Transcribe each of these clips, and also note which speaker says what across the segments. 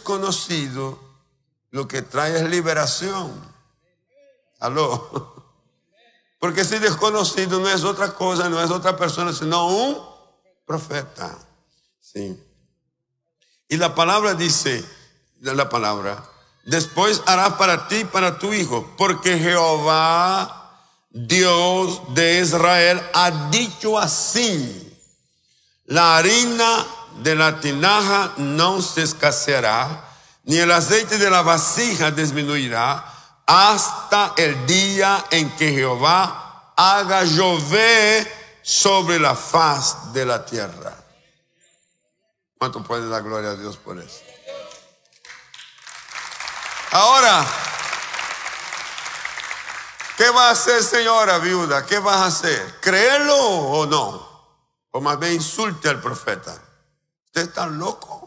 Speaker 1: desconocido, lo que trae es liberación. Aló. Porque ese desconocido no es otra cosa, no es otra persona, sino un profeta. Sí. Y la palabra dice, después harás para ti y para tu hijo, porque Jehová, Dios de Israel, ha dicho así: la harina de la tinaja no se escaseará, ni el aceite de la vasija disminuirá, hasta el día en que Jehová haga llover sobre la faz de la tierra. ¿Cuánto puede dar gloria a Dios por eso? Ahora, ¿qué va a hacer, señora viuda? ¿Qué vas a hacer? ¿Creerlo o no? O más bien insulte al profeta. ¿Usted está loco?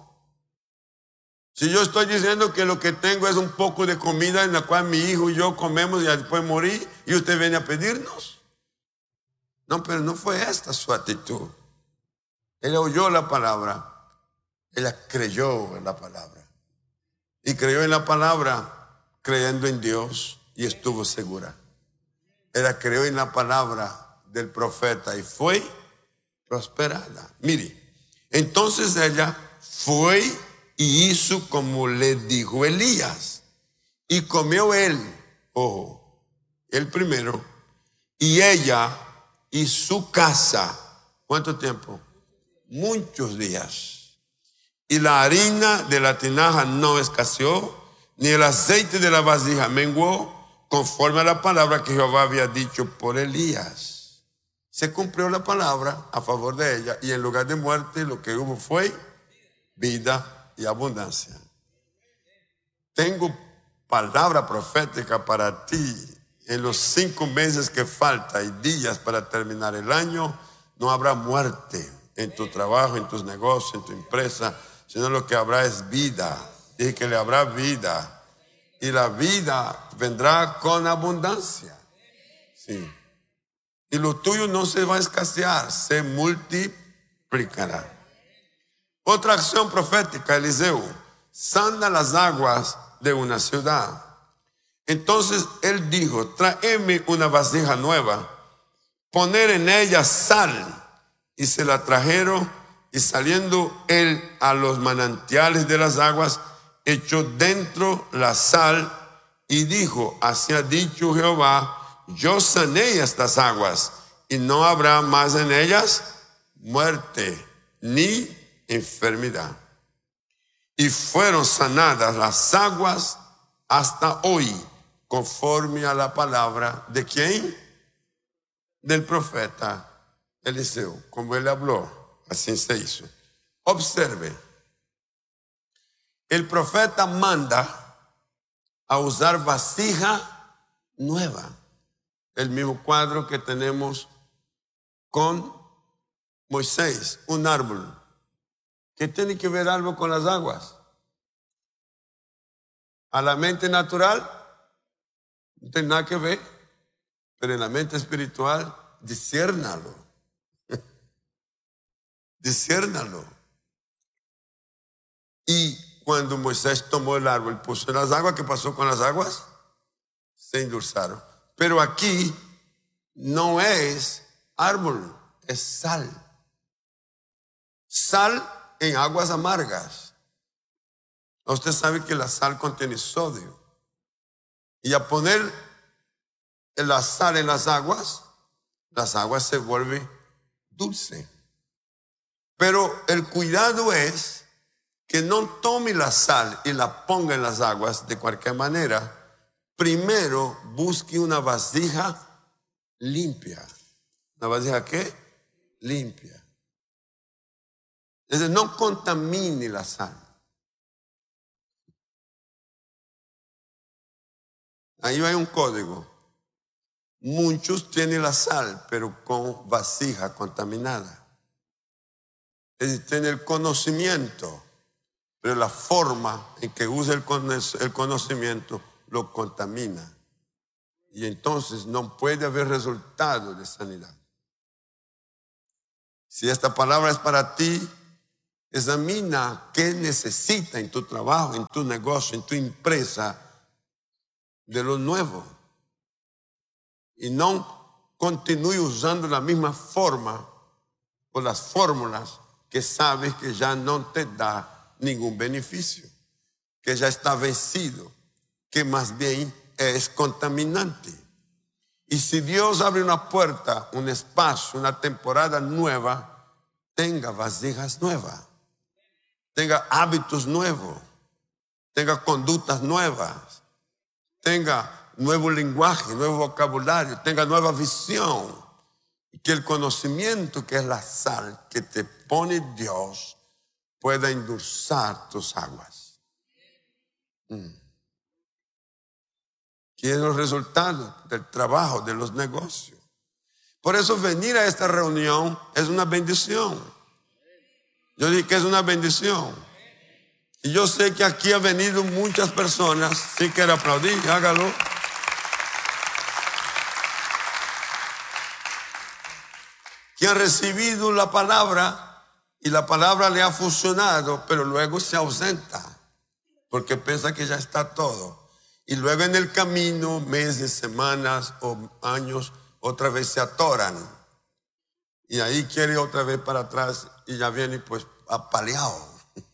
Speaker 1: Si yo estoy diciendo que lo que tengo es un poco de comida en la cual mi hijo y yo comemos y después morir, y usted viene a pedirnos. No, pero no fue esta su actitud. Ella oyó la palabra. Ella creyó en la palabra. Y creyó en la palabra creyendo en Dios y estuvo segura. Ella creyó en la palabra del profeta y fue prosperada. Mire, entonces ella fue y hizo como le dijo Elías. Y comió él, ojo, el primero, y ella y su casa. ¿Cuánto tiempo? Muchos días. Y la harina de la tinaja no escaseó, ni el aceite de la vasija menguó, conforme a la palabra que Jehová había dicho por Elías. Se cumplió la palabra a favor de ella, y en lugar de muerte lo que hubo fue vida y abundancia. Tengo palabra profética para ti. En los 5 meses que falta y días para terminar el año, no habrá muerte en tu trabajo, en tus negocios, en tu empresa, sino lo que habrá es vida. Dije que le habrá vida. Y la vida vendrá con abundancia. Sí. Y lo tuyo no se va a escasear, se multiplicará. Otra acción profética, Eliseo sana las aguas de una ciudad. Entonces él dijo: tráeme una vasija nueva, poner en ella sal. Y se la trajeron, y saliendo él a los manantiales de las aguas, echó dentro la sal y dijo: así ha dicho Jehová, yo sané estas aguas, y no habrá más en ellas muerte ni enfermedad. Y fueron sanadas las aguas hasta hoy, conforme a la palabra de ¿quién? Del profeta Eliseo. Como él habló, así se hizo. Observe, el profeta manda a usar vasija nueva. El mismo cuadro que tenemos con Moisés, un árbol. ¿Qué tiene que ver algo con las aguas? A la mente natural no tiene nada que ver, pero en la mente espiritual, disciérnalo. Disciérnalo. Y cuando Moisés tomó el árbol y puso en las aguas, ¿qué pasó con las aguas? Se endulzaron. Pero aquí no es árbol, es sal. Sal en aguas amargas. Usted sabe que la sal contiene sodio. Y a poner la sal en las aguas se vuelve dulce. Pero el cuidado es que no tome la sal y la ponga en las aguas de cualquier manera. Primero busque una vasija limpia. ¿Una vasija qué? Limpia. Es decir, no contamine la sal. Ahí hay un código. Muchos tienen la sal, pero con vasija contaminada. Es decir, tiene el conocimiento, pero la forma en que usa el conocimiento lo contamina. Y entonces no puede haber resultado de sanidad. Si esta palabra es para ti, Examina qué necesita en tu trabajo, en tu negocio, en tu empresa de lo nuevo. Y no continúe usando la misma forma o las fórmulas que sabes que ya no te da ningún beneficio, que ya está vencido, que más bien es contaminante. Y si Dios abre una puerta, un espacio, una temporada nueva, tenga vasijas nuevas, tenga hábitos nuevos, tenga conductas nuevas, tenga nuevo lenguaje, nuevo vocabulario, tenga nueva visión. Y que el conocimiento, que es la sal que te pone Dios, pueda endulzar tus aguas. ¿Quieren los resultados del trabajo, de los negocios? Por eso venir a esta reunión es una bendición. Yo dije que es una bendición. Y yo sé que aquí han venido muchas personas. Si quiere aplaudir, hágalo. Que han recibido la palabra y la palabra le ha funcionado, pero luego se ausenta porque piensa que ya está todo. Y luego en el camino, meses, semanas o años, otra vez se atoran. Y ahí quiere otra vez para atrás y ya viene pues apaleado.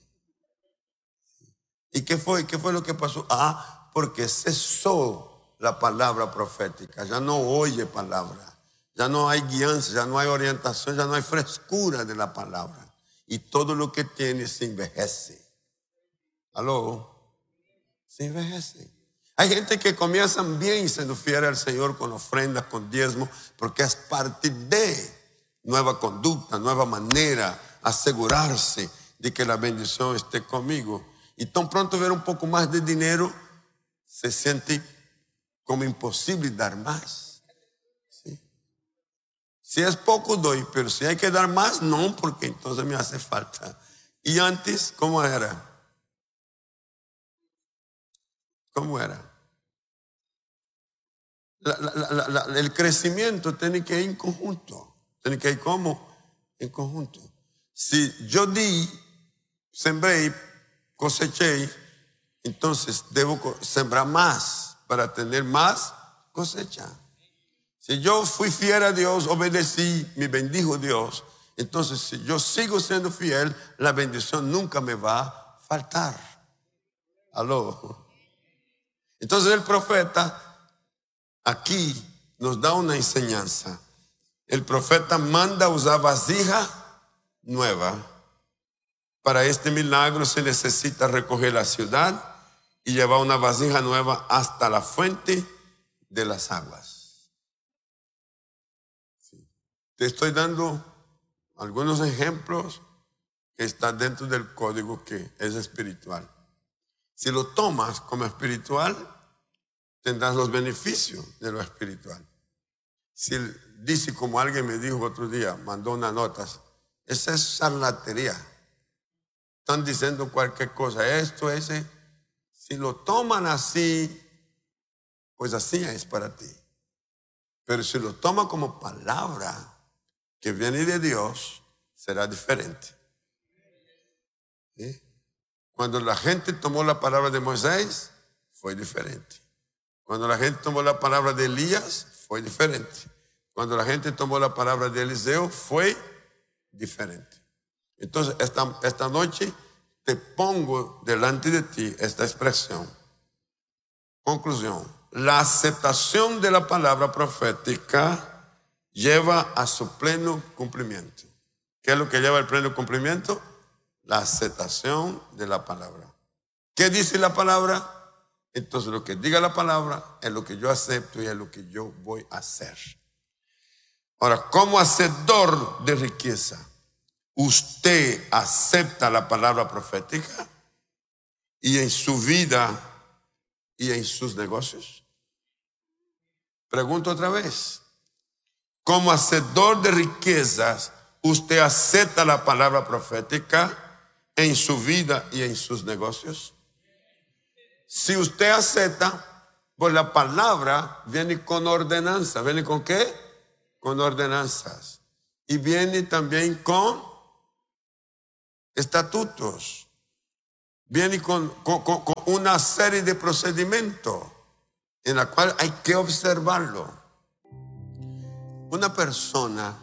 Speaker 1: ¿Y qué fue? ¿Qué fue lo que pasó? Porque cesó la palabra profética. Ya no oye palabra. Ya no hay guianza, ya no hay orientación, ya no hay frescura de la palabra. Y todo lo que tiene se envejece. ¿Aló? Se envejece. Hay gente que comienzan bien siendo fiel al Señor con ofrendas, con diezmos, porque es parte de nueva conducta, nueva manera, asegurarse de que la bendición esté conmigo. Y tan pronto ver un poco más de dinero, se siente como imposible dar más. ¿Sí? Si es poco, doy, pero si hay que dar más, no, porque entonces me hace falta. Y antes, ¿cómo era? ¿Cómo era? El crecimiento tiene que ir en conjunto. Tiene que ir como en conjunto. Si yo di, sembré, coseché, entonces debo sembrar más para tener más cosecha. Si yo fui fiel a Dios, obedecí, me bendijo Dios, entonces si yo sigo siendo fiel, la bendición nunca me va a faltar. ¿Aló? Entonces el profeta aquí nos da una enseñanza. El profeta manda usar vasija nueva. Para este milagro se necesita recoger la ciudad y llevar una vasija nueva hasta la fuente de las aguas. Sí. Te estoy dando algunos ejemplos que están dentro del código que es espiritual. Si lo tomas como espiritual, tendrás los beneficios de lo espiritual. Si dice, como alguien me dijo otro día, mandó unas notas, esa es charlatanería. Están diciendo cualquier cosa, esto, ese. Si lo toman así, pues así es para ti. Pero si lo toman como palabra que viene de Dios, será diferente. ¿Sí? Cuando la gente tomó la palabra de Moisés, fue diferente. Cuando la gente tomó la palabra de Elías, fue diferente. Cuando la gente tomó la palabra de Eliseo, fue diferente. Entonces, esta noche te pongo delante de ti esta expresión. Conclusión. La aceptación de la palabra profética lleva a su pleno cumplimiento. ¿Qué es lo que lleva al pleno cumplimiento? La aceptación de la palabra. ¿Qué dice la palabra? Entonces lo que diga la palabra es lo que yo acepto y es lo que yo voy a hacer. Ahora, como hacedor de riqueza, ¿usted acepta la palabra profética y en su vida y en sus negocios? Pregunto otra vez. Como hacedor de riquezas, ¿usted acepta la palabra profética en su vida y en sus negocios? Si usted acepta, pues la palabra viene con ordenanza. ¿Viene con qué? Con ordenanzas. Y viene también con estatutos, viene con una serie de procedimientos en la cual hay que observarlo. Una persona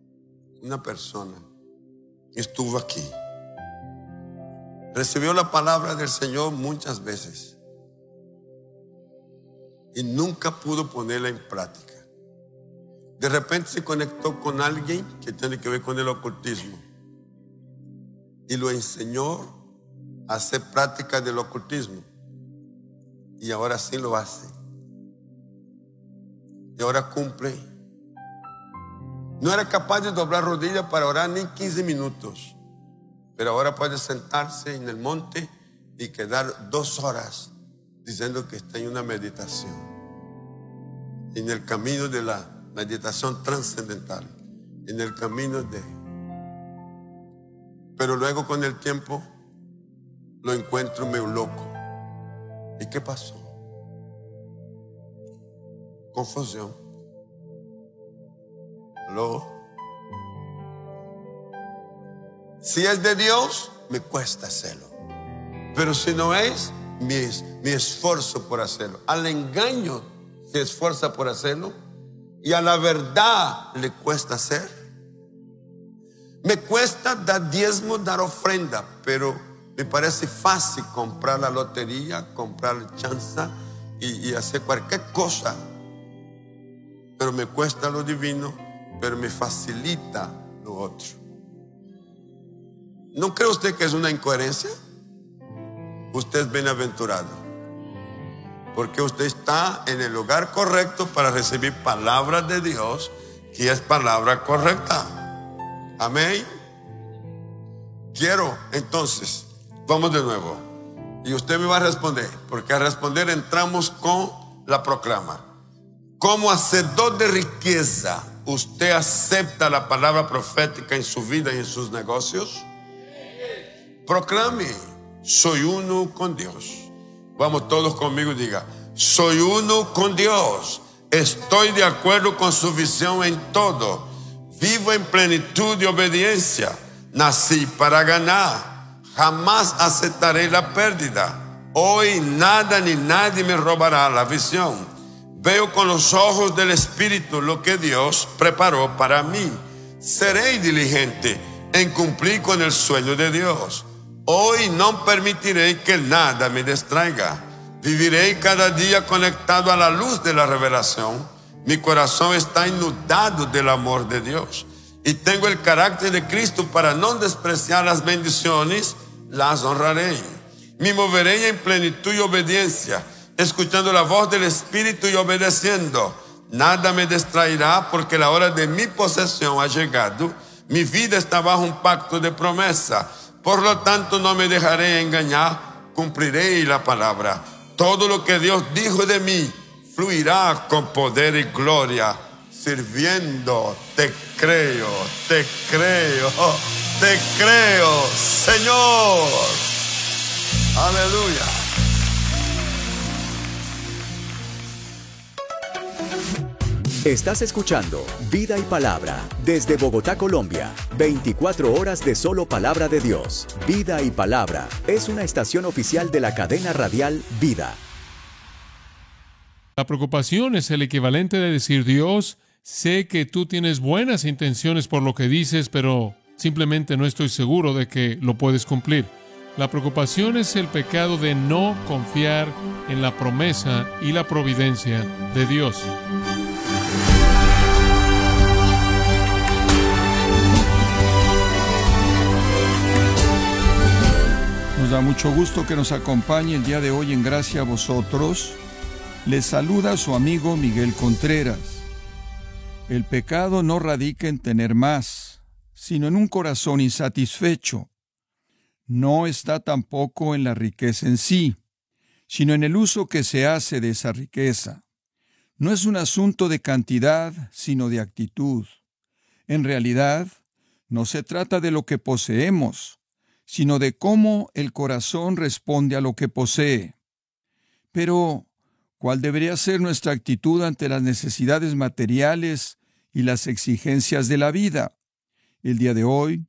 Speaker 1: estuvo aquí, recibió la palabra del Señor muchas veces y nunca pudo ponerla en práctica. De repente se conectó con alguien que tiene que ver con el ocultismo y lo enseñó a hacer práctica del ocultismo, y ahora sí lo hace, y ahora cumple. No era capaz de doblar rodillas para orar ni 15 minutos, pero ahora puede sentarse en el monte y quedar 2 horas diciendo que está en una meditación, en el camino de la meditación trascendental, en el camino de... Pero luego con el tiempo lo encuentro medio loco. ¿Y qué pasó? Confusión. ¿Aló? Si es de Dios, me cuesta hacerlo. Pero si no es, mi esfuerzo por hacerlo. Al engaño se esfuerza por hacerlo, y a la verdad le cuesta hacer. Me cuesta dar diezmo, dar ofrenda, pero me parece fácil comprar la lotería, comprar chanza y hacer cualquier cosa. Pero me cuesta lo divino, pero me facilita lo otro. ¿No cree usted que es una incoherencia? Usted es bienaventurado, porque usted está en el lugar correcto para recibir palabras de Dios, que es palabra correcta. Amén. Quiero, entonces, vamos de nuevo. Y usted me va a responder, porque al responder entramos con la proclama. Como hacedor de riqueza, ¿usted acepta la palabra profética en su vida y en sus negocios? Proclame: soy uno con Dios. Vamos todos conmigo y diga: soy uno con Dios. Estoy de acuerdo con su visión en todo. Vivo en plenitud de obediencia. Nací para ganar. Jamás aceptaré la pérdida. Hoy nada ni nadie me robará la visión. Veo con los ojos del Espíritu lo que Dios preparó para mí. Seré diligente en cumplir con el sueño de Dios. Hoy no permitiré que nada me distraiga. Viviré cada día conectado a la luz de la revelación. Mi corazón está inundado del amor de Dios y tengo el carácter de Cristo para no despreciar las bendiciones, las honraré. Me moveré en plenitud y obediencia, escuchando la voz del Espíritu y obedeciendo. Nada me distraerá, porque la hora de mi posesión ha llegado. Mi vida está bajo un pacto de promesa. Por lo tanto, no me dejaré engañar, cumpliré la palabra. Todo lo que Dios dijo de mí fluirá con poder y gloria. Sirviendo, te creo, te creo, te creo, Señor. Aleluya.
Speaker 2: Estás escuchando Vida y Palabra desde Bogotá, Colombia. 24 horas de solo palabra de Dios. Vida y Palabra es una estación oficial de la cadena radial Vida.
Speaker 3: La preocupación es el equivalente de decir: Dios, sé que tú tienes buenas intenciones por lo que dices, pero simplemente no estoy seguro de que lo puedes cumplir. La preocupación es el pecado de no confiar en la promesa y la providencia de Dios.
Speaker 4: Nos da mucho gusto que nos acompañe el día de hoy en Gracia a Vosotros. Les saluda su amigo Miguel Contreras. El pecado no radica en tener más, sino en un corazón insatisfecho. No está tampoco en la riqueza en sí, sino en el uso que se hace de esa riqueza. No es un asunto de cantidad, sino de actitud. En realidad, no se trata de lo que poseemos, sino de cómo el corazón responde a lo que posee. Pero, ¿cuál debería ser nuestra actitud ante las necesidades materiales y las exigencias de la vida? El día de hoy,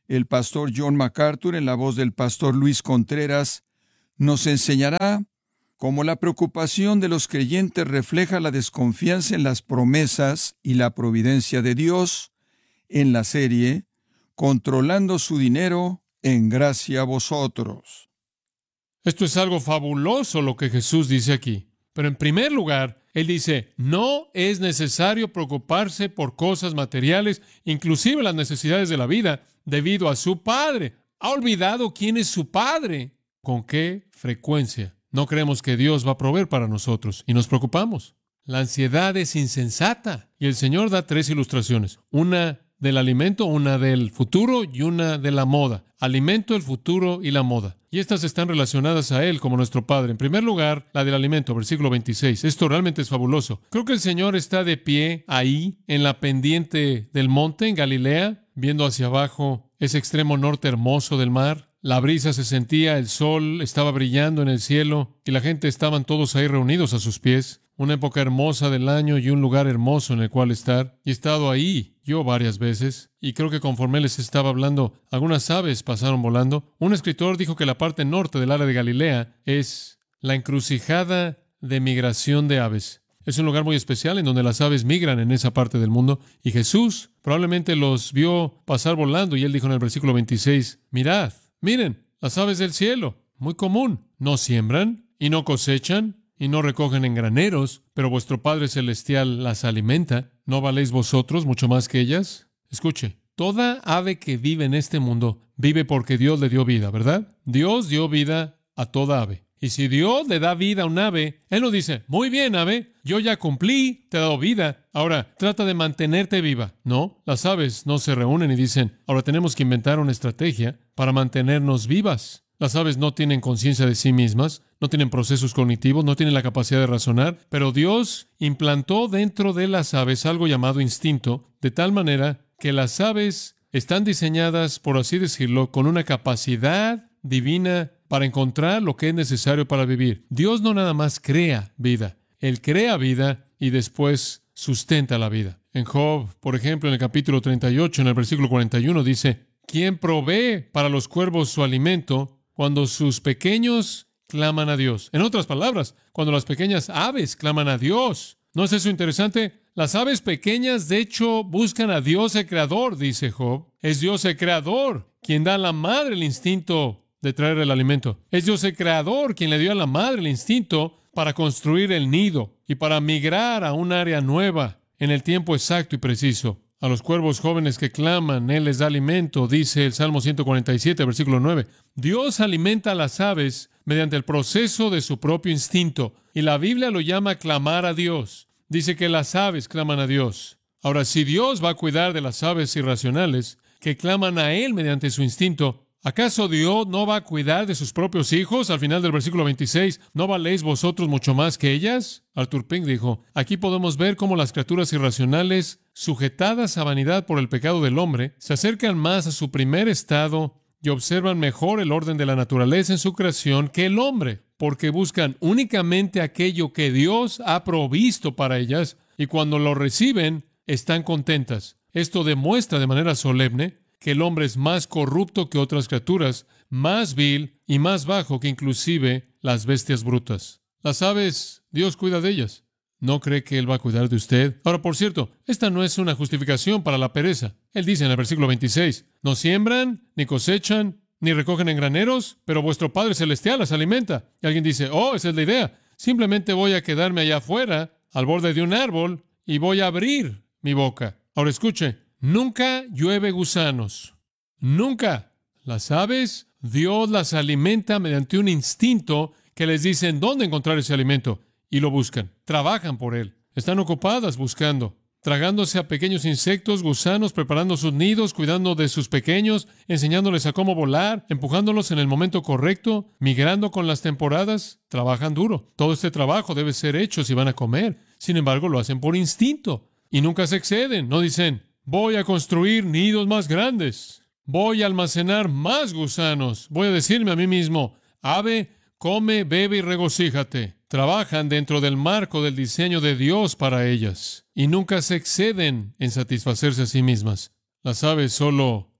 Speaker 4: El pastor John MacArthur, en la voz del pastor Luis Contreras, nos enseñará cómo la preocupación de los creyentes refleja la desconfianza en las promesas y la providencia de Dios en la serie Controlando su dinero en gracia a vosotros.
Speaker 3: Esto es algo fabuloso lo que Jesús dice aquí. Pero en primer lugar, Él dice, no es necesario preocuparse por cosas materiales, inclusive las necesidades de la vida, debido a su Padre. ¿Ha olvidado quién es su Padre? ¿Con qué frecuencia no creemos que Dios va a proveer para nosotros y nos preocupamos? La ansiedad es insensata. Y el Señor da 3 ilustraciones. Una del alimento, una del futuro y una de la moda. Alimento, el futuro y la moda. Y estas están relacionadas a Él como nuestro Padre. En primer lugar, la del alimento, versículo 26. Esto realmente es fabuloso. Creo que el Señor está de pie ahí, en la pendiente del monte, en Galilea, viendo hacia abajo ese extremo norte hermoso del mar. La brisa se sentía, el sol estaba brillando en el cielo y la gente estaban todos ahí reunidos a sus pies. Una época hermosa del año y un lugar hermoso en el cual estar. Y he estado ahí yo varias veces, y creo que conforme les estaba hablando, algunas aves pasaron volando. Un escritor dijo que la parte norte del área de Galilea es la encrucijada de migración de aves. Es un lugar muy especial en donde las aves migran en esa parte del mundo, y Jesús probablemente los vio pasar volando, y Él dijo en el versículo 26, mirad, miren, las aves del cielo, muy común, no siembran y no cosechan, y no recogen en graneros, pero vuestro Padre Celestial las alimenta. ¿No valéis vosotros mucho más que ellas? Escuche, toda ave que vive en este mundo vive porque Dios le dio vida, ¿verdad? Dios dio vida a toda ave. Y si Dios le da vida a un ave, Él no dice, muy bien, ave, yo ya cumplí, te he dado vida, ahora trata de mantenerte viva. No, las aves no se reúnen y dicen, ahora tenemos que inventar una estrategia para mantenernos vivas. Las aves no tienen conciencia de sí mismas, no tienen procesos cognitivos, no tienen la capacidad de razonar, pero Dios implantó dentro de las aves algo llamado instinto, de tal manera que las aves están diseñadas, por así decirlo, con una capacidad divina para encontrar lo que es necesario para vivir. Dios no nada más crea vida, Él crea vida y después sustenta la vida. En Job, por ejemplo, en el capítulo 38, en el versículo 41, dice, ¿quién provee para los cuervos su alimento cuando sus pequeños claman a Dios? En otras palabras, cuando las pequeñas aves claman a Dios. ¿No es eso interesante? Las aves pequeñas, de hecho, buscan a Dios el Creador, dice Job. Es Dios el Creador quien da a la madre el instinto de traer el alimento. Es Dios el Creador quien le dio a la madre el instinto para construir el nido y para migrar a un área nueva en el tiempo exacto y preciso. A los cuervos jóvenes que claman, Él les da alimento, dice el Salmo 147, versículo 9. Dios alimenta a las aves mediante el proceso de su propio instinto, y la Biblia lo llama clamar a Dios. Dice que las aves claman a Dios. Ahora, si Dios va a cuidar de las aves irracionales que claman a Él mediante su instinto, ¿acaso Dios no va a cuidar de sus propios hijos? Al final del versículo 26, ¿no valéis vosotros mucho más que ellas? Arthur Pink dijo, aquí podemos ver cómo las criaturas irracionales, sujetadas a vanidad por el pecado del hombre, se acercan más a su primer estado y observan mejor el orden de la naturaleza en su creación que el hombre, porque buscan únicamente aquello que Dios ha provisto para ellas, y cuando lo reciben, están contentas. Esto demuestra de manera solemne que el hombre es más corrupto que otras criaturas, más vil y más bajo que inclusive las bestias brutas. Las aves, Dios cuida de ellas. ¿No cree que Él va a cuidar de usted? Ahora, por cierto, esta no es una justificación para la pereza. Él dice en el versículo 26, no siembran, ni cosechan, ni recogen en graneros, pero vuestro Padre Celestial las alimenta. Y alguien dice, oh, esa es la idea. Simplemente voy a quedarme allá afuera, al borde de un árbol, y voy a abrir mi boca. Ahora escuche, nunca llueve gusanos. Nunca. Las aves, Dios las alimenta mediante un instinto que les dice en dónde encontrar ese alimento. Y lo buscan. Trabajan por él. Están ocupadas buscando. Tragándose a pequeños insectos, gusanos, preparando sus nidos, cuidando de sus pequeños, enseñándoles a cómo volar, empujándolos en el momento correcto, migrando con las temporadas. Trabajan duro. Todo este trabajo debe ser hecho si van a comer. Sin embargo, lo hacen por instinto. Y nunca se exceden. No dicen, voy a construir nidos más grandes. Voy a almacenar más gusanos. Voy a decirme a mí mismo, ave, come, bebe y regocíjate. Trabajan dentro del marco del diseño de Dios para ellas y nunca se exceden en satisfacerse a sí mismas. Las aves solo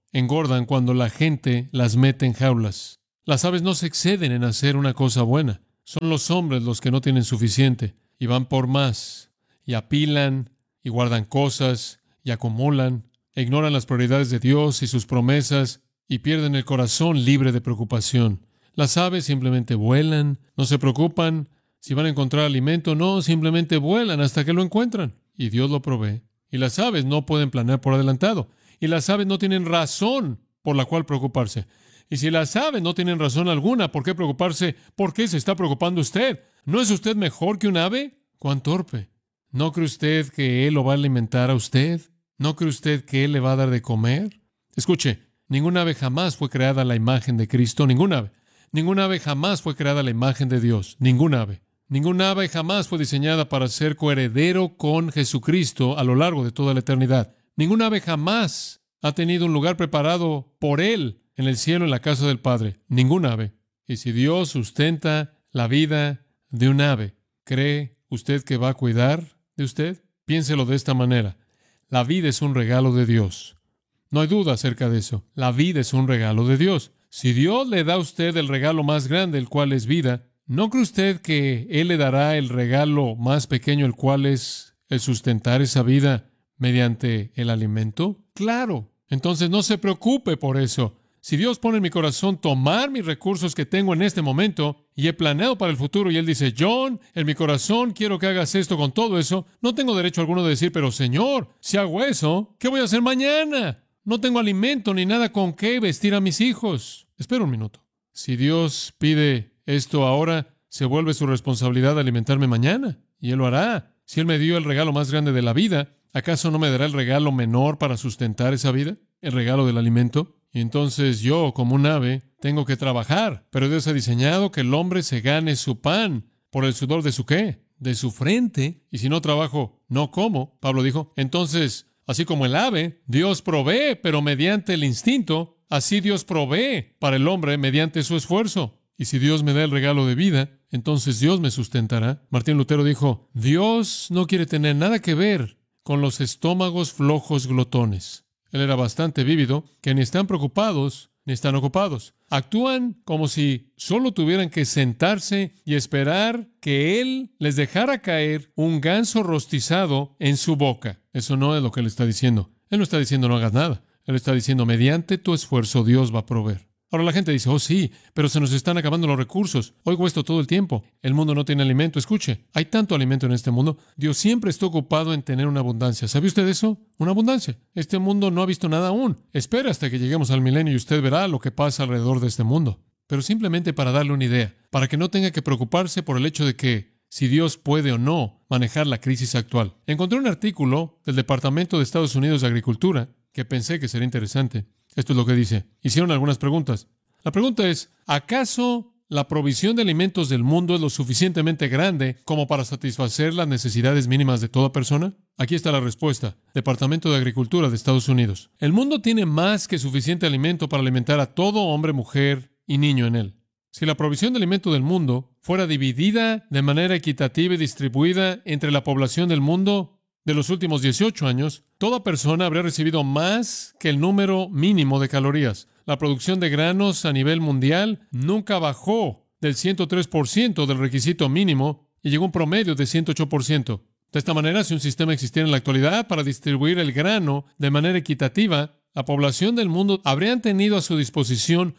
Speaker 3: engordan cuando la gente las mete en jaulas. Las aves no se exceden en hacer una cosa buena. Son los hombres los que no tienen suficiente y van por más, y apilan, y guardan cosas, y acumulan, e ignoran las prioridades de Dios y sus promesas, y pierden el corazón libre de preocupación. Las aves simplemente vuelan, no se preocupan si van a encontrar alimento, no, simplemente vuelan hasta que lo encuentran, y Dios lo provee. Y las aves no pueden planear por adelantado, y las aves no tienen razón por la cual preocuparse. Y si las aves no tienen razón alguna por qué preocuparse, ¿por qué se está preocupando usted? ¿No es usted mejor que un ave? ¡Cuán torpe! ¿No cree usted que Él lo va a alimentar a usted? ¿No cree usted que Él le va a dar de comer? Escuche, ninguna ave jamás fue creada a la imagen de Cristo, ninguna ave. Ninguna ave jamás fue creada a la imagen de Dios, ninguna ave. Ninguna ave jamás fue diseñada para ser coheredero con Jesucristo a lo largo de toda la eternidad. Ninguna ave jamás ha tenido un lugar preparado por Él en el cielo, en la casa del Padre. Ninguna ave. Y si Dios sustenta la vida de un ave, ¿cree usted que va a cuidar de usted? Piénselo de esta manera. La vida es un regalo de Dios. No hay duda acerca de eso. La vida es un regalo de Dios. Si Dios le da a usted el regalo más grande, el cual es vida, ¿no cree usted que Él le dará el regalo más pequeño, el cual es el sustentar esa vida mediante el alimento? Claro. Entonces no se preocupe por eso. Si Dios pone en mi corazón tomar mis recursos que tengo en este momento y he planeado para el futuro y Él dice, John, en mi corazón quiero que hagas esto con todo eso, no tengo derecho alguno de decir, pero Señor, si hago eso, ¿qué voy a hacer mañana? No tengo alimento ni nada con qué vestir a mis hijos. Espera un minuto. Si Dios pide esto ahora, se vuelve su responsabilidad alimentarme mañana, y Él lo hará. Si Él me dio el regalo más grande de la vida, ¿acaso no me dará el regalo menor para sustentar esa vida? El regalo del alimento. Y entonces yo, como un ave, tengo que trabajar. Pero Dios ha diseñado que el hombre se gane su pan por el sudor de su ¿qué? De su frente. Y si no trabajo, no como. Pablo dijo, entonces, así como el ave, Dios provee, pero mediante el instinto, así Dios provee para el hombre mediante su esfuerzo. Y si Dios me da el regalo de vida, entonces Dios me sustentará. Martín Lutero dijo, Dios no quiere tener nada que ver con los estómagos flojos glotones. Él era bastante vívido, que ni están preocupados ni están ocupados. Actúan como si solo tuvieran que sentarse y esperar que Él les dejara caer un ganso rostizado en su boca. Eso no es lo que Él está diciendo. Él no está diciendo no hagas nada. Él está diciendo mediante tu esfuerzo Dios va a proveer. Ahora la gente dice, oh sí, pero se nos están acabando los recursos. Oigo esto todo el tiempo. El mundo no tiene alimento. Escuche, hay tanto alimento en este mundo. Dios siempre está ocupado en tener una abundancia. ¿Sabe usted eso? Una abundancia. Este mundo no ha visto nada aún. Espera hasta que lleguemos al milenio y usted verá lo que pasa alrededor de este mundo. Pero simplemente para darle una idea, para que no tenga que preocuparse por el hecho de que si Dios puede o no manejar la crisis actual. Encontré un artículo del Departamento de Estados Unidos de Agricultura que pensé que sería interesante. Esto es lo que dice. Hicieron algunas preguntas. La pregunta es, ¿acaso la provisión de alimentos del mundo es lo suficientemente grande como para satisfacer las necesidades mínimas de toda persona? Aquí está la respuesta. Departamento de Agricultura de Estados Unidos. El mundo tiene más que suficiente alimento para alimentar a todo hombre, mujer y niño en él. Si la provisión de alimento del mundo fuera dividida de manera equitativa y distribuida entre la población del mundo de los últimos 18 años, toda persona habría recibido más que el número mínimo de calorías. La producción de granos a nivel mundial nunca bajó del 103% del requisito mínimo y llegó a un promedio de 108%. De esta manera, si un sistema existiera en la actualidad para distribuir el grano de manera equitativa, la población del mundo habrían tenido a su disposición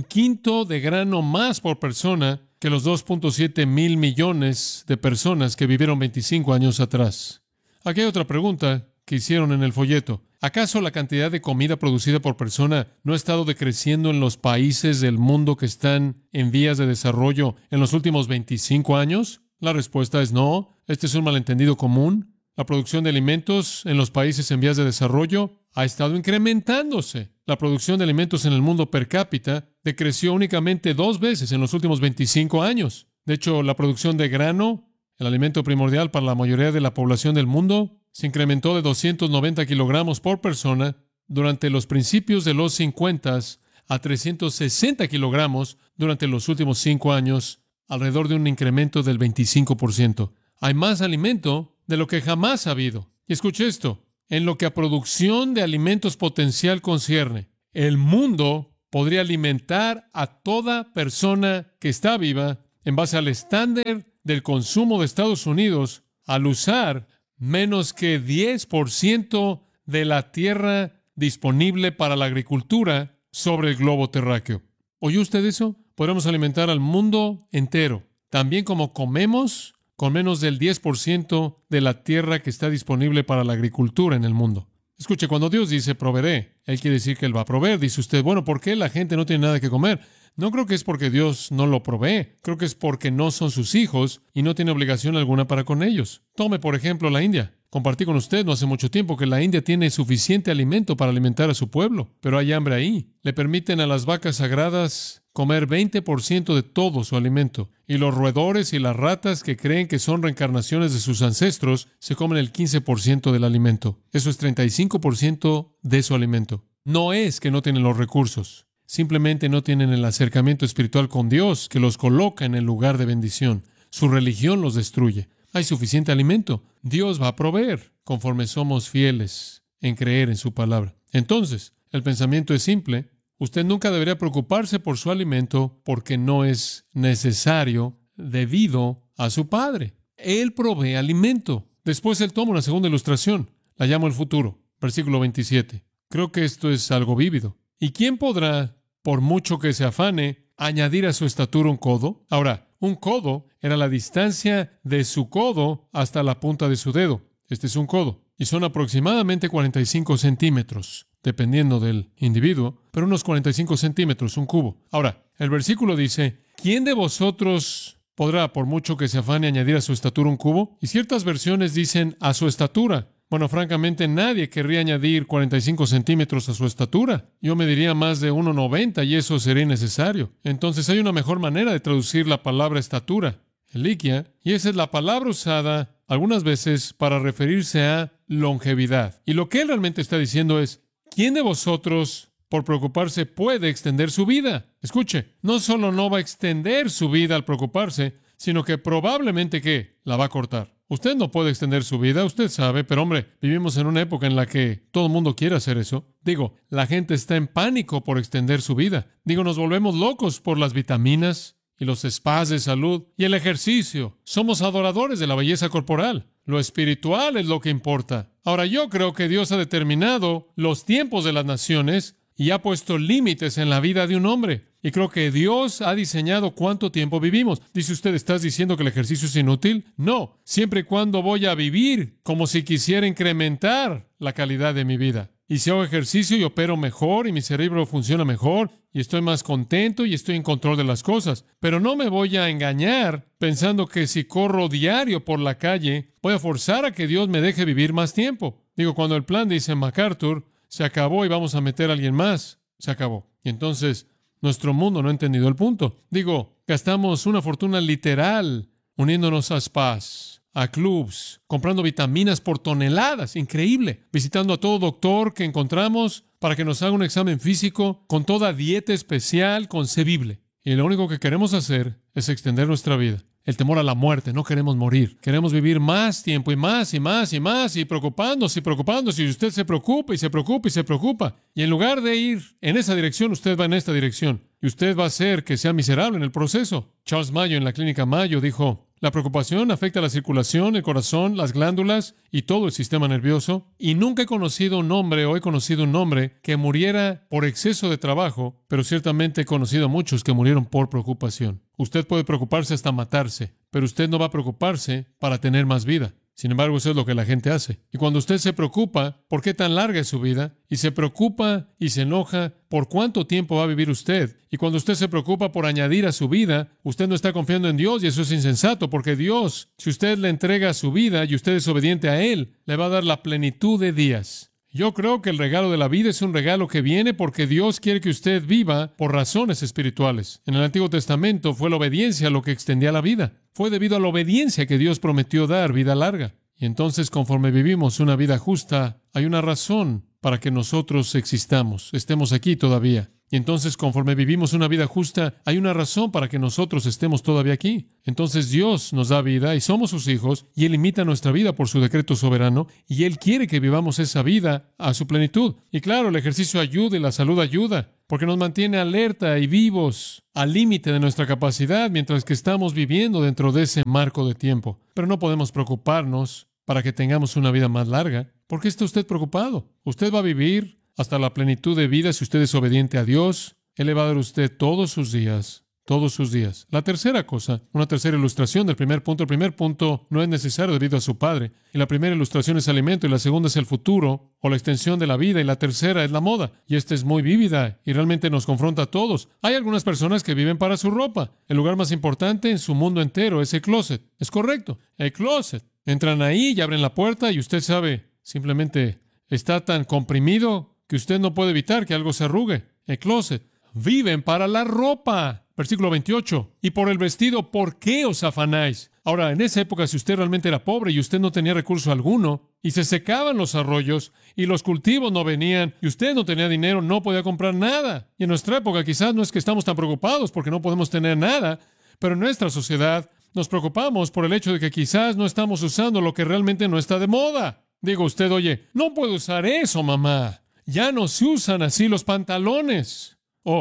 Speaker 3: 1/5 de grano más por persona que los 2.7 mil millones de personas que vivieron 25 años atrás. Aquí hay otra pregunta que hicieron en el folleto. ¿Acaso la cantidad de comida producida por persona no ha estado decreciendo en los países del mundo que están en vías de desarrollo en los últimos 25 años? La respuesta es no. Este es un malentendido común. La producción de alimentos en los países en vías de desarrollo ha estado incrementándose. La producción de alimentos en el mundo per cápita decreció únicamente 2 veces en los últimos 25 años. De hecho, la producción de grano, el alimento primordial para la mayoría de la población del mundo, se incrementó de 290 kilogramos por persona durante los principios de los 50 a 360 kilogramos durante los últimos 5 años, alrededor de un incremento del 25%. Hay más alimento de lo que jamás ha habido. Y escuche esto, en lo que a producción de alimentos potencial concierne, el mundo podría alimentar a toda persona que está viva en base al estándar del consumo de Estados Unidos al usar menos que 10% de la tierra disponible para la agricultura sobre el globo terráqueo. ¿Oyó usted eso? Podemos alimentar al mundo entero, también como comemos, con menos del 10% de la tierra que está disponible para la agricultura en el mundo. Escuche, cuando Dios dice proveeré, Él quiere decir que Él va a proveer. Dice usted, bueno, ¿por qué la gente no tiene nada que comer? No creo que es porque Dios no lo provee. Creo que es porque no son sus hijos y no tiene obligación alguna para con ellos. Tome, por ejemplo, la India. Compartí con usted no hace mucho tiempo que la India tiene suficiente alimento para alimentar a su pueblo, pero hay hambre ahí. Le permiten a las vacas sagradas comer 20% de todo su alimento, y los roedores y las ratas que creen que son reencarnaciones de sus ancestros se comen el 15% del alimento. Eso es 35% de su alimento. No es que no tienen los recursos, simplemente no tienen el acercamiento espiritual con Dios que los coloca en el lugar de bendición. Su religión los destruye. Hay suficiente alimento. Dios va a proveer conforme somos fieles en creer en su palabra. Entonces, el pensamiento es simple. Usted nunca debería preocuparse por su alimento porque no es necesario debido a su Padre. Él provee alimento. Después él toma una segunda ilustración. La llamo el futuro. Versículo 27. Creo que esto es algo vívido. ¿Y quién podrá, por mucho que se afane, añadir a su estatura un codo? Ahora, un codo era la distancia de su codo hasta la punta de su dedo. Este es un codo. Y son aproximadamente 45 centímetros, dependiendo del individuo, pero unos 45 centímetros, un cubo. Ahora, el versículo dice, ¿quién de vosotros podrá, por mucho que se afane, añadir a su estatura un cubo? Y ciertas versiones dicen a su estatura. Bueno, francamente, nadie querría añadir 45 centímetros a su estatura. Yo mediría más de 1,90 y eso sería innecesario. Entonces hay una mejor manera de traducir la palabra estatura, eliquia, y esa es la palabra usada algunas veces para referirse a longevidad. Y lo que él realmente está diciendo es, ¿quién de vosotros, por preocuparse, puede extender su vida? Escuche, no solo no va a extender su vida al preocuparse, sino que probablemente, ¿qué? La va a cortar. Usted no puede extender su vida, usted sabe, pero hombre, vivimos en una época en la que todo el mundo quiere hacer eso. Digo, la gente está en pánico por extender su vida. Digo, nos volvemos locos por las vitaminas y los spas de salud y el ejercicio. Somos adoradores de la belleza corporal. Lo espiritual es lo que importa. Ahora, yo creo que Dios ha determinado los tiempos de las naciones y ha puesto límites en la vida de un hombre. Y creo que Dios ha diseñado cuánto tiempo vivimos. Dice usted, ¿estás diciendo que el ejercicio es inútil? No, siempre y cuando voy a vivir como si quisiera incrementar la calidad de mi vida. Y si hago ejercicio y opero mejor y mi cerebro funciona mejor y estoy más contento y estoy en control de las cosas. Pero no me voy a engañar pensando que si corro diario por la calle voy a forzar a que Dios me deje vivir más tiempo. Digo, cuando el plan dice MacArthur, se acabó y vamos a meter a alguien más, se acabó. Y entonces nuestro mundo no ha entendido el punto. Digo, gastamos una fortuna literal uniéndonos a spas, a clubs, comprando vitaminas por toneladas, increíble, visitando a todo doctor que encontramos para que nos haga un examen físico con toda dieta especial concebible. Y lo único que queremos hacer es extender nuestra vida. El temor a la muerte, no queremos morir. Queremos vivir más tiempo y más y más y más y preocupándose y preocupándose. Y usted se preocupa y se preocupa y se preocupa. Y en lugar de ir en esa dirección, usted va en esta dirección. Y usted va a hacer que sea miserable en el proceso. Charles Mayo en la clínica Mayo dijo, la preocupación afecta la circulación, el corazón, las glándulas y todo el sistema nervioso. Y nunca he conocido un hombre que muriera por exceso de trabajo, pero ciertamente he conocido a muchos que murieron por preocupación. Usted puede preocuparse hasta matarse, pero usted no va a preocuparse para tener más vida. Sin embargo, eso es lo que la gente hace. Y cuando usted se preocupa por qué tan larga es su vida, y se preocupa y se enoja por cuánto tiempo va a vivir usted, y cuando usted se preocupa por añadir a su vida, usted no está confiando en Dios, y eso es insensato, porque Dios, si usted le entrega su vida y usted es obediente a Él, le va a dar la plenitud de días. Yo creo que el regalo de la vida es un regalo que viene porque Dios quiere que usted viva por razones espirituales. En el Antiguo Testamento fue la obediencia lo que extendía la vida. Fue debido a la obediencia que Dios prometió dar vida larga. Y entonces, conforme vivimos una vida justa, hay una razón para que nosotros existamos, estemos aquí todavía. Y entonces, conforme vivimos una vida justa, hay una razón para que nosotros estemos todavía aquí. Entonces Dios nos da vida y somos sus hijos, y Él limita nuestra vida por su decreto soberano, y Él quiere que vivamos esa vida a su plenitud. Y claro, el ejercicio ayuda y la salud ayuda, porque nos mantiene alerta y vivos al límite de nuestra capacidad mientras que estamos viviendo dentro de ese marco de tiempo. Pero no podemos preocuparnos para que tengamos una vida más larga. ¿Por qué está usted preocupado? Usted va a vivir hasta la plenitud de vida si usted es obediente a Dios. Él le va a dar a usted todos sus días. Todos sus días. La tercera cosa, una tercera ilustración del primer punto. El primer punto no es necesario debido a su padre. Y la primera ilustración es alimento, y la segunda es el futuro o la extensión de la vida, y la tercera es la moda. Y esta es muy vívida y realmente nos confronta a todos. Hay algunas personas que viven para su ropa. El lugar más importante en su mundo entero es el closet. Es correcto, el closet. Entran ahí y abren la puerta y usted sabe, simplemente está tan comprimido que usted no puede evitar que algo se arrugue. El closet. Viven para la ropa. Versículo 28. Y por el vestido, ¿por qué os afanáis? Ahora, en esa época, si usted realmente era pobre y usted no tenía recurso alguno, y se secaban los arroyos, y los cultivos no venían, y usted no tenía dinero, no podía comprar nada. Y en nuestra época quizás no es que estamos tan preocupados porque no podemos tener nada, pero en nuestra sociedad nos preocupamos por el hecho de que quizás no estamos usando lo que realmente no está de moda. Digo usted, oye, no puedo usar eso, mamá. Ya no se usan así los pantalones.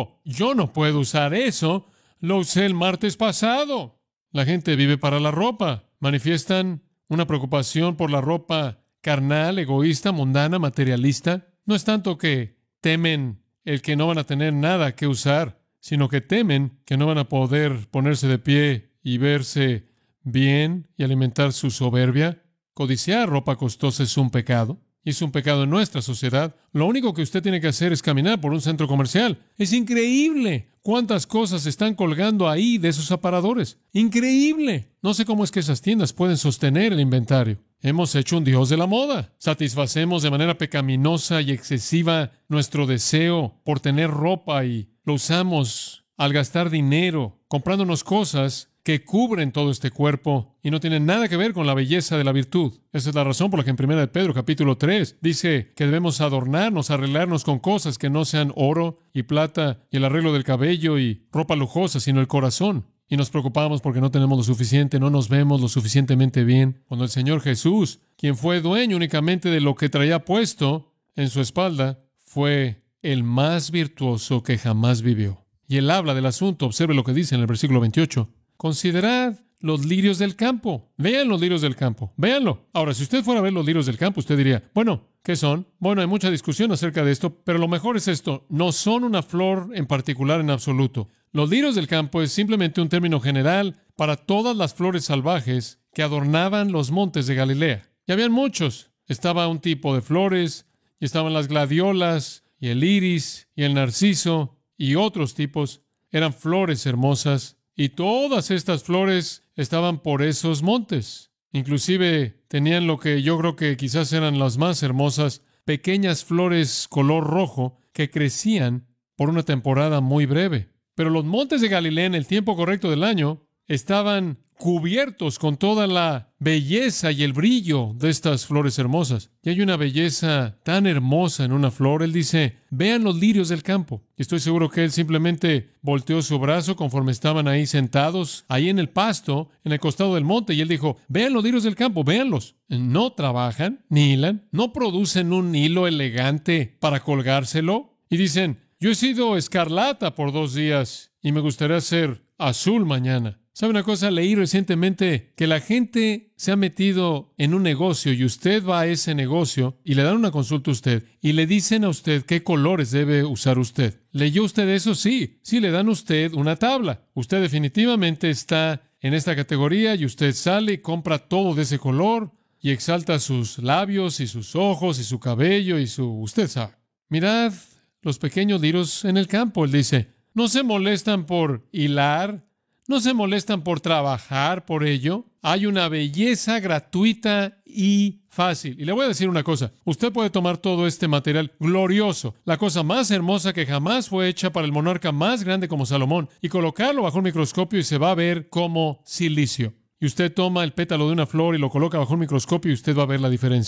Speaker 3: Yo no puedo usar eso. Lo usé el martes pasado. La gente vive para la ropa. Manifiestan una preocupación por la ropa carnal, egoísta, mundana, materialista. No es tanto que temen el que no van a tener nada que usar, sino que temen que no van a poder ponerse de pie y verse bien y alimentar su soberbia. Codiciar ropa costosa es un pecado. Y es un pecado en nuestra sociedad. Lo único que usted tiene que hacer es caminar por un centro comercial. Es increíble cuántas cosas están colgando ahí de esos aparadores. Increíble. No sé cómo es que esas tiendas pueden sostener el inventario. Hemos hecho un dios de la moda. Satisfacemos de manera pecaminosa y excesiva nuestro deseo por tener ropa y lo usamos al gastar dinero, comprándonos cosas que cubren todo este cuerpo y no tienen nada que ver con la belleza de la virtud. Esa es la razón por la que en 1 Pedro capítulo 3 dice que debemos adornarnos, arreglarnos con cosas que no sean oro y plata y el arreglo del cabello y ropa lujosa, sino el corazón. Y nos preocupamos porque no tenemos lo suficiente, no nos vemos lo suficientemente bien. Cuando el Señor Jesús, quien fue dueño únicamente de lo que traía puesto en su espalda, fue el más virtuoso que jamás vivió. Y él habla del asunto. Observe lo que dice en el versículo 28. Considerad los lirios del campo. Vean los lirios del campo. Véanlo. Ahora, si usted fuera a ver los lirios del campo, usted diría, bueno, ¿qué son? Bueno, hay mucha discusión acerca de esto, pero lo mejor es esto. No son una flor en particular en absoluto. Los lirios del campo es simplemente un término general para todas las flores salvajes que adornaban los montes de Galilea. Y habían muchos. Estaba un tipo de flores, y estaban las gladiolas, y el iris, y el narciso, y otros tipos. Eran flores hermosas. Y todas estas flores estaban por esos montes. Inclusive tenían lo que yo creo que quizás eran las más hermosas, pequeñas flores color rojo que crecían por una temporada muy breve. Pero los montes de Galilea en el tiempo correcto del año estaban cubiertos con toda la belleza y el brillo de estas flores hermosas. Y hay una belleza tan hermosa en una flor. Él dice, vean los lirios del campo. Y estoy seguro que él simplemente volteó su brazo conforme estaban ahí sentados, ahí en el pasto, en el costado del monte. Y él dijo, vean los lirios del campo, véanlos. No trabajan, ni hilan, no producen un hilo elegante para colgárselo. Y dicen, yo he sido escarlata por 2 días y me gustaría ser azul mañana. ¿Sabe una cosa? Leí recientemente que la gente se ha metido en un negocio y usted va a ese negocio y le dan una consulta a usted y le dicen a usted qué colores debe usar usted. ¿Leyó usted eso? Sí. Sí, le dan a usted una tabla. Usted definitivamente está en esta categoría y usted sale y compra todo de ese color y exalta sus labios y sus ojos y su cabello y usted sabe. Mirad los pequeños lirios en el campo. Él dice, no se molestan por hilar, no se molestan por trabajar por ello. Hay una belleza gratuita y fácil. Y le voy a decir una cosa. Usted puede tomar todo este material glorioso, la cosa más hermosa que jamás fue hecha para el monarca más grande como Salomón, y colocarlo bajo un microscopio y se va a ver como silicio. Y usted toma el pétalo de una flor y lo coloca bajo un microscopio y usted va a ver la diferencia.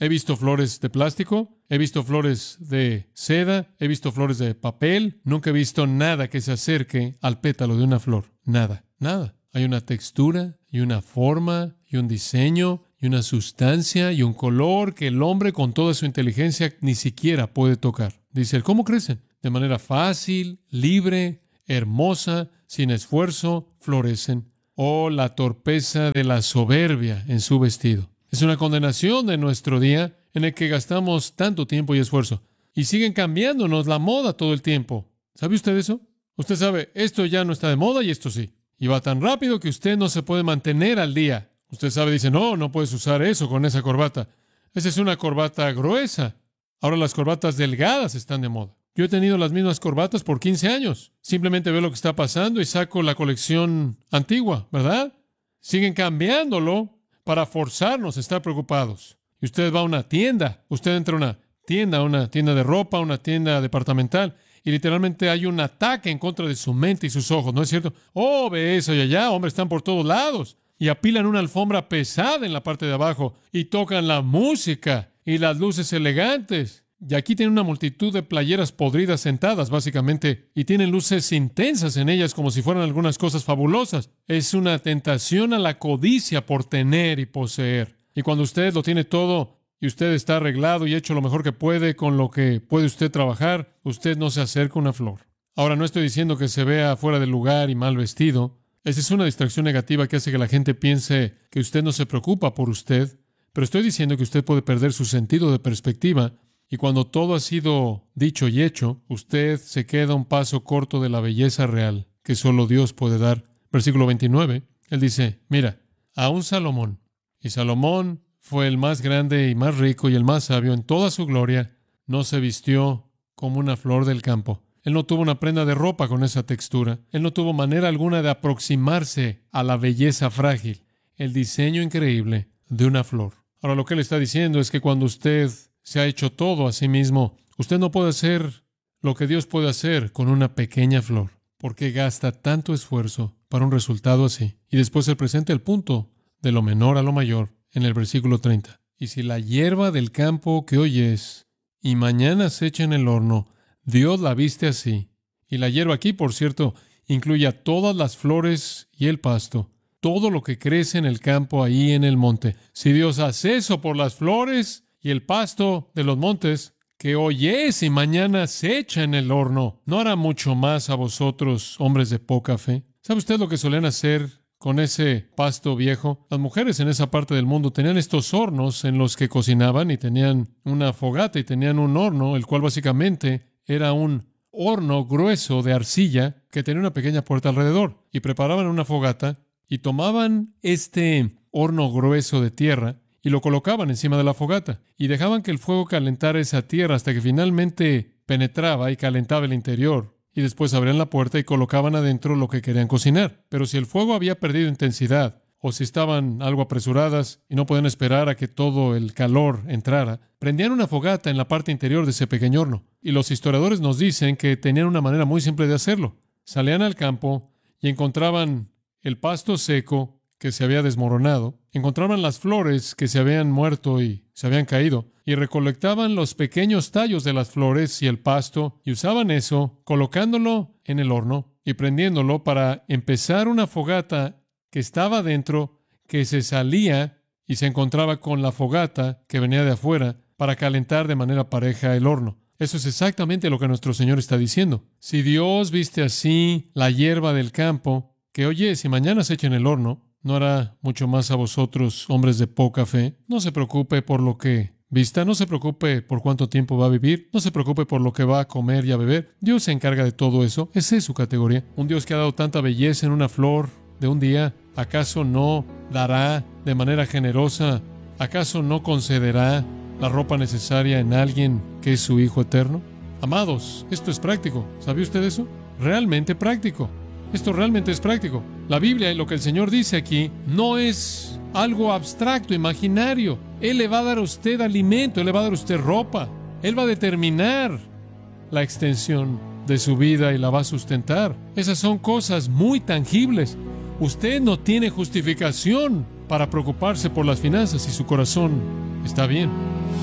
Speaker 3: He visto flores de plástico, he visto flores de seda, he visto flores de papel. Nunca he visto nada que se acerque al pétalo de una flor. Nada, nada. Hay una textura y una forma y un diseño y una sustancia y un color que el hombre con toda su inteligencia ni siquiera puede tocar. Dice él, ¿cómo crecen? De manera fácil, libre, hermosa, sin esfuerzo, florecen. Oh, la torpeza de la soberbia en su vestido. Es una condenación de nuestro día en el que gastamos tanto tiempo y esfuerzo. Y siguen cambiándonos la moda todo el tiempo. ¿Sabe usted eso? Usted sabe, esto ya no está de moda y esto sí. Y va tan rápido que usted no se puede mantener al día. Usted sabe, dice, no puedes usar eso con esa corbata. Esa es una corbata gruesa. Ahora las corbatas delgadas están de moda. Yo he tenido las mismas corbatas por 15 años. Simplemente veo lo que está pasando y saco la colección antigua, ¿verdad? Siguen cambiándolo para forzarnos a estar preocupados. Y usted va a una tienda. Usted entra a una tienda de ropa, una tienda departamental, y literalmente hay un ataque en contra de su mente y sus ojos, ¿no es cierto? Oh, ve eso y allá, hombre, están por todos lados. Y apilan una alfombra pesada en la parte de abajo y tocan la música y las luces elegantes. Y aquí tienen una multitud de playeras podridas sentadas, básicamente, y tienen luces intensas en ellas como si fueran algunas cosas fabulosas. Es una tentación a la codicia por tener y poseer. Y cuando usted lo tiene todo y usted está arreglado y hecho lo mejor que puede con lo que puede usted trabajar, usted no se acerca a una flor. Ahora, no estoy diciendo que se vea fuera del lugar y mal vestido. Esa es una distracción negativa que hace que la gente piense que usted no se preocupa por usted. Pero estoy diciendo que usted puede perder su sentido de perspectiva. Y cuando todo ha sido dicho y hecho, usted se queda un paso corto de la belleza real que solo Dios puede dar. Versículo 29, él dice, mira, aún Salomón, y Salomón fue el más grande y más rico y el más sabio en toda su gloria, no se vistió como una flor del campo. Él no tuvo una prenda de ropa con esa textura. Él no tuvo manera alguna de aproximarse a la belleza frágil, el diseño increíble de una flor. Ahora, lo que él está diciendo es que cuando usted se ha hecho todo a sí mismo, usted no puede hacer lo que Dios puede hacer con una pequeña flor, porque gasta tanto esfuerzo para un resultado así. Y después se presenta el punto de lo menor a lo mayor en el versículo 30. Y si la hierba del campo que hoy es y mañana se echa en el horno, Dios la viste así. Y la hierba aquí, por cierto, incluye a todas las flores y el pasto, todo lo que crece en el campo ahí en el monte. Si Dios hace eso por las flores y el pasto de los montes, que hoy es y mañana se echa en el horno, ¿no hará mucho más a vosotros, hombres de poca fe? ¿Sabe usted lo que solían hacer con ese pasto viejo? Las mujeres en esa parte del mundo tenían estos hornos en los que cocinaban y tenían una fogata y tenían un horno, el cual básicamente era un horno grueso de arcilla que tenía una pequeña puerta alrededor. Y preparaban una fogata y tomaban este horno grueso de tierra y lo colocaban encima de la fogata y dejaban que el fuego calentara esa tierra hasta que finalmente penetraba y calentaba el interior. Y después abrían la puerta y colocaban adentro lo que querían cocinar. Pero si el fuego había perdido intensidad, o si estaban algo apresuradas y no podían esperar a que todo el calor entrara, prendían una fogata en la parte interior de ese pequeño horno. Y los historiadores nos dicen que tenían una manera muy simple de hacerlo. Salían al campo y encontraban el pasto seco que se había desmoronado, encontraban las flores que se habían muerto y se habían caído, y recolectaban los pequeños tallos de las flores y el pasto, y usaban eso, colocándolo en el horno y prendiéndolo para empezar una fogata que estaba dentro, que se salía y se encontraba con la fogata que venía de afuera para calentar de manera pareja el horno. Eso es exactamente lo que nuestro Señor está diciendo. Si Dios viste así la hierba del campo, que oye, si mañana se echa en el horno, ¿no hará mucho más a vosotros, hombres de poca fe? No se preocupe por lo que vista, no se preocupe por cuánto tiempo va a vivir, no se preocupe por lo que va a comer y a beber. Dios se encarga de todo eso. Esa es su categoría. Un Dios que ha dado tanta belleza en una flor de un día, ¿acaso no dará de manera generosa? ¿Acaso no concederá la ropa necesaria en alguien que es su Hijo eterno? Amados, esto es práctico. ¿Sabe usted eso? Realmente práctico. Esto realmente es práctico. La Biblia y lo que el Señor dice aquí no es algo abstracto, imaginario. Él le va a dar a usted alimento, Él le va a dar a usted ropa. Él va a determinar la extensión de su vida y la va a sustentar. Esas son cosas muy tangibles. Usted no tiene justificación para preocuparse por las finanzas si su corazón está bien.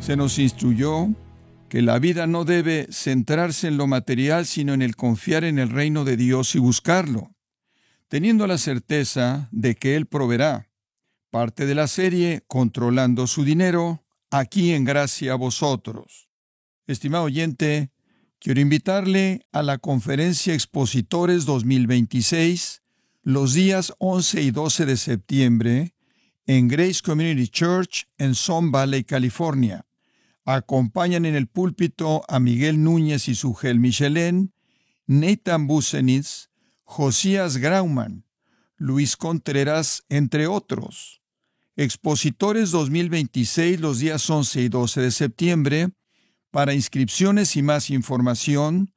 Speaker 4: Se nos instruyó que la vida no debe centrarse en lo material, sino en el confiar en el reino de Dios y buscarlo, teniendo la certeza de que Él proveerá. Parte de la serie Controlando su dinero, aquí en Gracia a Vosotros. Estimado oyente, quiero invitarle a la Conferencia Expositores 2026, los días 11 y 12 de septiembre, en Grace Community Church en Sun Valley, California. Acompañan en el púlpito a Miguel Núñez y Sugel Michelén, Nathan Busenitz, Josías Grauman, Luis Contreras, entre otros. Expositores 2026, los días 11 y 12 de septiembre. Para inscripciones y más información,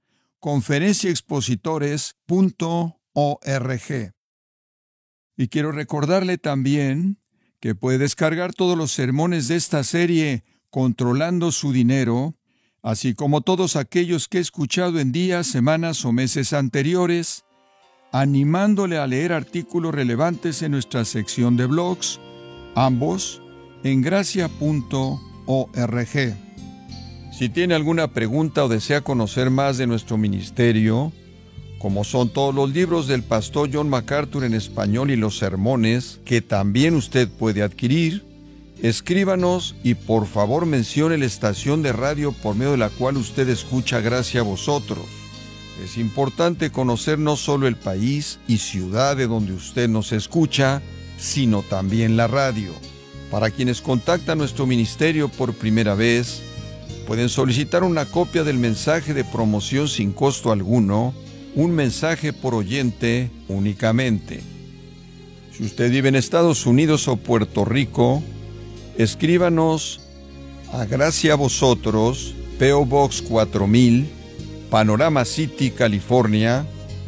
Speaker 4: conferenciaexpositores.org. Y quiero recordarle también que puede descargar todos los sermones de esta serie Controlando su dinero, así como todos aquellos que he escuchado en días, semanas o meses anteriores, animándole a leer artículos relevantes en nuestra sección de blogs, ambos en gracia.org. Si tiene alguna pregunta o desea conocer más de nuestro ministerio, como son todos los libros del pastor John MacArthur en español y los sermones que también usted puede adquirir, escríbanos y por favor mencione la estación de radio por medio de la cual usted escucha Gracia a Vosotros. Es importante conocer no solo el país y ciudad de donde usted nos escucha, sino también la radio. Para quienes contactan nuestro ministerio por primera vez, pueden solicitar una copia del mensaje de promoción sin costo alguno, un mensaje por oyente únicamente. Si usted vive en Estados Unidos o Puerto Rico, escríbanos a Gracia a Vosotros, P.O. Box 4000, Panorama City, California,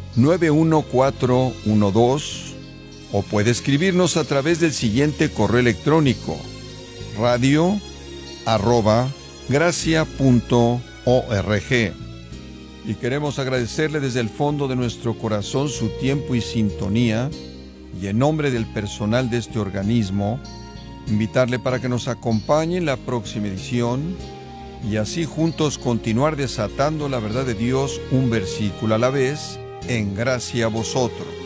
Speaker 4: 91412, o puede escribirnos a través del siguiente correo electrónico: radio@gracia.org. Y queremos agradecerle desde el fondo de nuestro corazón su tiempo y sintonía, y en nombre del personal de este organismo, invitarle para que nos acompañe en la próxima edición y así juntos continuar desatando la verdad de Dios un versículo a la vez en Gracia a Vosotros.